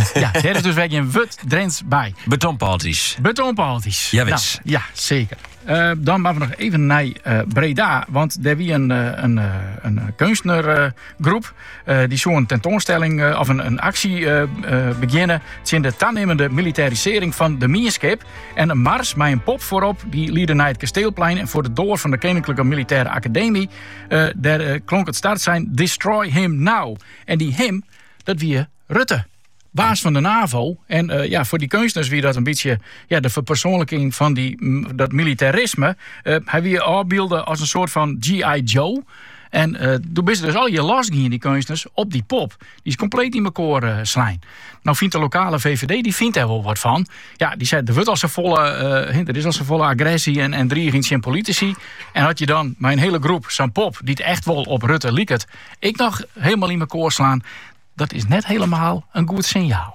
Ja, er is dus weer een wut Drents bij. Betonpaaltjes. Betonpaaltjes. Ja, wis. Nou, ja, zeker. Dan gaan we nog even naar Breda. Want daar wie een kunstnergroep. Die zo'n tentoonstelling of een actie beginnen. Het is in de toenemende militarisering van de Mierskip. En een mars met een pop voorop. Die lieden naar het Kasteelplein. En voor de door van de Koninklijke Militaire Academie. Daar klonk het startsein Destroy Him Now. En die him, dat wie Rutte. Baas van de NAVO. En voor die kunstenaars wie dat een beetje de verpersoonlijking van dat militarisme. Hij wie afbeelden als een soort van G.I. Joe. En toen ben je dus al je losgien, die kunstenaars, op die pop. Die is compleet in elkaar slaan. Nou vindt de lokale VVD, die vindt er wel wat van. Ja, die zei, er wordt als een er is als een volle agressie en dreiging in politici. En had je dan mijn hele groep, zo'n pop, die het echt wel op Rutte lieket. Ik nog helemaal in elkaar slaan. Dat is net helemaal een goed signaal.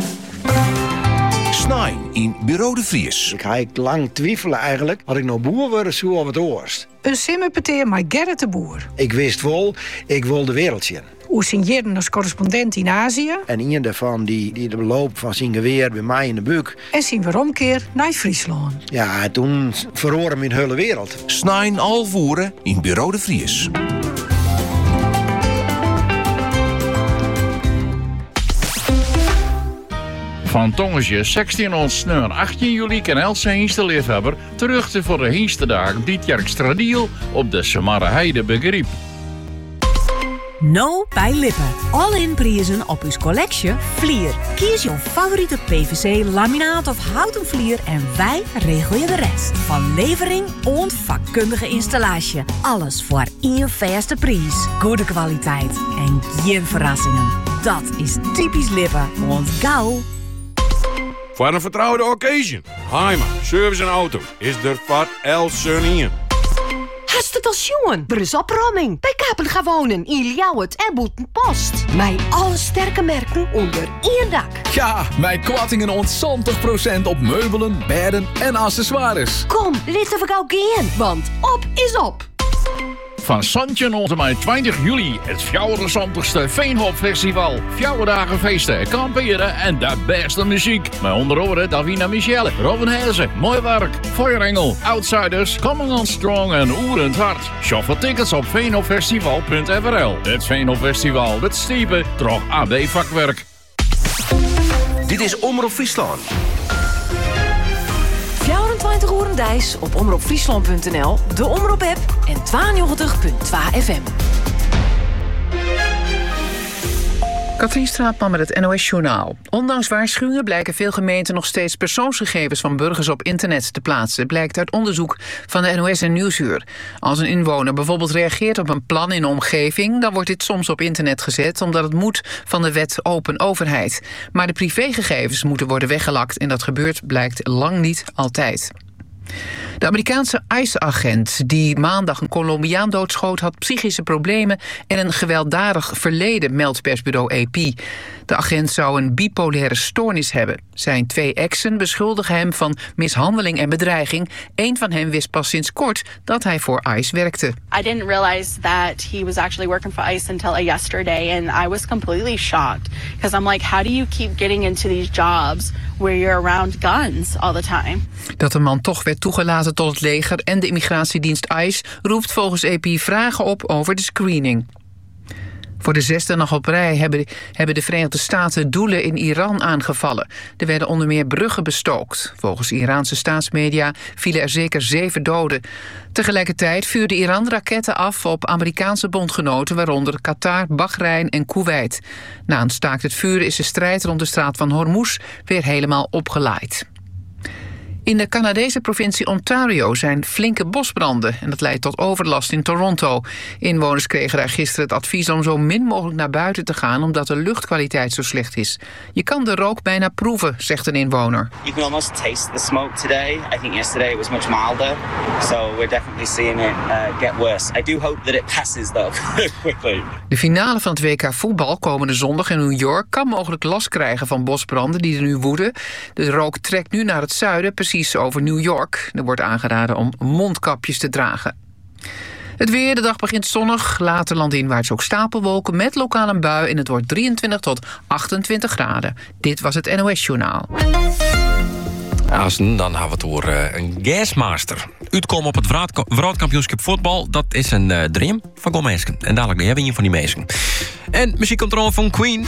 Snijn in Bureau de Vries. Ik ga lang twijfelen eigenlijk. Had ik nou boer worden, zo of het oorst. Een simmerpeteer met Gerrit de Boer. Ik wist wel, ik wil de wereld zien. Hoe signeerde als correspondent in Azië. En een daarvan die de loop van zijn geweer bij mij in de buik. En zien we omkeer naar Friesland. Ja, toen verloren mijn hele wereld. Snijn alvoeren in Bureau de Vries. Van Tongensje, 16 ontsneur, 18 juli kan Else Heenste liefhebber terug te voor de Heenstedagen dit jaar Stradiel op de Samarre Heide begreep. Nou bij Lippen. All-in prijzen op uw collectie Vlier. Kies jouw favoriete PVC, laminaat of houten vlier en wij regelen je de rest. Van levering en vakkundige installatie. Alles voor één vaste prijs. Goede kwaliteit en geen verrassingen. Dat is typisch Lippen. Want gauw. Voor een vertrouwde occasion. Heima, service en auto is er voor Elsen in. Hast het als jongen? Er is opruiming. Bij Kapen gaan wonen in Ljouwert en Boetenpost. Met alle sterke merken onder één dak. Ja, met kortingen ont 20% op meubelen, bedden en accessoires. Kom, laten we gauw gaan, want op is op. Van Santje tot en met 20 juli het 74ste Veenhopfestival. 4 dagen feesten, kamperen en de beste muziek. Met onder andere Davina Michelle, Robin Hezen, Mooi Werk, Feuerengel, Outsiders, Coming on Strong en Oerend Hart. Shop voor tickets op veenhopfestival.nl. Het Veenhopfestival, het stiepen, trog AB vakwerk. Dit is Omroep Friesland. 24 uur Dijs op omroepfriesland.nl, de Omroep-app en 92.2 FM. Katrien Straatman met het NOS-journaal. Ondanks waarschuwingen blijken veel gemeenten nog steeds persoonsgegevens van burgers op internet te plaatsen, blijkt uit onderzoek van de NOS en Nieuwsuur. Als een inwoner bijvoorbeeld reageert op een plan in een omgeving, dan wordt dit soms op internet gezet omdat het moet van de wet Open Overheid. Maar de privégegevens moeten worden weggelakt en dat gebeurt blijkt lang niet altijd. De Amerikaanse ICE-agent die maandag een Colombiaan doodschoot had psychische problemen en een gewelddadig verleden, meldt persbureau AP. De agent zou een bipolaire stoornis hebben. Zijn 2 exen beschuldigen hem van mishandeling en bedreiging. Eén van hen wist pas sinds kort dat hij voor ICE werkte. I didn't realize that he was actually working for ICE until yesterday, and I was completely shocked because I'm like, how do you keep getting into these jobs where you're around guns all the time? Dat de man toch werd toegelaten tot het leger en de immigratiedienst ICE roept volgens AP vragen op over de screening. Voor de 6e nacht op rij hebben de Verenigde Staten doelen in Iran aangevallen. Er werden onder meer bruggen bestookt. Volgens Iraanse staatsmedia vielen er zeker 7 doden. Tegelijkertijd vuurde Iran raketten af op Amerikaanse bondgenoten, waaronder Qatar, Bahrein en Kuwait. Na een staakt het vuren is de strijd rond de straat van Hormuz weer helemaal opgelaaid. In de Canadese provincie Ontario zijn flinke bosbranden en dat leidt tot overlast in Toronto. Inwoners kregen daar gisteren het advies om zo min mogelijk naar buiten te gaan omdat de luchtkwaliteit zo slecht is. Je kan de rook bijna proeven, zegt een inwoner. You can almost taste the smoke today. I think yesterday it was much milder, so we're definitely seeing it get worse. I do hope that it passes though quickly. De finale van het WK voetbal komende zondag in New York kan mogelijk last krijgen van bosbranden die er nu woeden. De rook trekt nu naar het zuiden, precies over New York. Er wordt aangeraden om mondkapjes te dragen. Het weer, de dag begint zonnig. Later landinwaarts ook stapelwolken met lokaal een bui. En het wordt 23 tot 28 graden. Dit was het NOS Journaal. Dan hebben we het door een gasmaster. Uitkomen op het wereldkampioenschap voetbal, dat is een dream van veel mensen. En dadelijk hebben we een van die mensen. En muziekcontrole van Queen.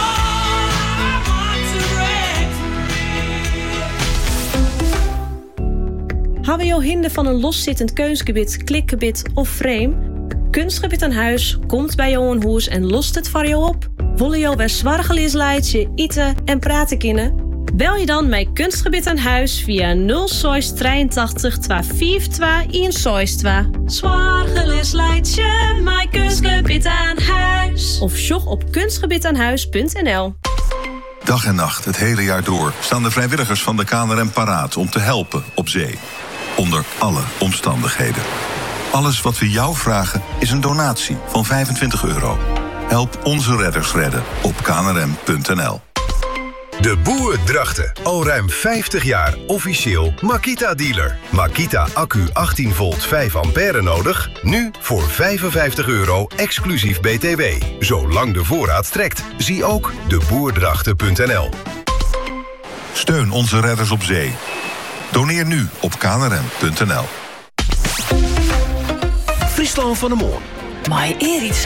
Hebben jouw hinder van een loszittend keusgebied, klikgebied of frame? Kunstgebied aan huis komt bij jou een hoes en lost het voor jou op. Willen jou bij zwargeleesleidje, eten en praten kunnen? Bel je dan met Kunstgebied aan huis via 083 242 162. Zwargeleesleidje, mijn Kunstgebied aan huis. Of sjog op kunstgebiedaanhuis.nl. Dag en nacht, het hele jaar door, staan de vrijwilligers van de KNRM paraat om te helpen op zee. Onder alle omstandigheden. Alles wat we jou vragen is een donatie van €25. Help onze redders redden op knrm.nl. De Boer Drachten. Al ruim 50 jaar officieel Makita-dealer. Makita accu 18 volt 5 ampère nodig? Nu voor €55 exclusief BTW. Zolang de voorraad strekt. Zie ook deboerdrachten.nl. Steun onze redders op zee. Doneer nu op knrm.nl. Friesland van de Moon. Maar Erik